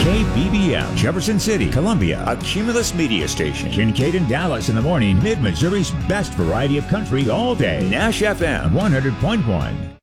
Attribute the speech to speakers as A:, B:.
A: KBBM, Jefferson City, Columbia, a Cumulus media station. Kincaid and Dallas in the morning, Mid-Missouri's best variety of country all day. Nash FM 100.1.